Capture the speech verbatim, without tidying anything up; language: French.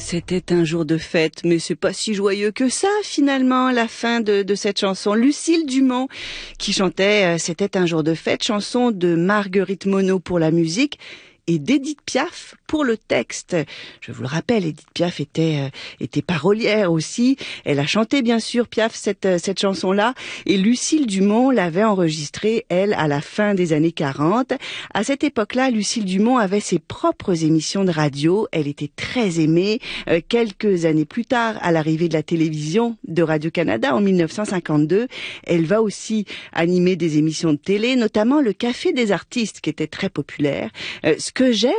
C'était un jour de fête, mais c'est pas si joyeux que ça, finalement, la fin de, de cette chanson. Lucille Dumont, qui chantait euh, C'était un jour de fête, chanson de Marguerite Monod pour la musique et d'Édith Piaf pour le texte. Je vous le rappelle, Édith Piaf était euh, était parolière aussi. Elle a chanté bien sûr Piaf cette euh, cette chanson-là, et Lucille Dumont l'avait enregistrée elle à la fin des années quarante. À cette époque-là, Lucille Dumont avait ses propres émissions de radio. Elle était très aimée. Euh, quelques années plus tard, à l'arrivée de la télévision de Radio-Canada en mille neuf cent cinquante-deux, elle va aussi animer des émissions de télé, notamment le Café des artistes, qui était très populaire. Euh, ce que j'aime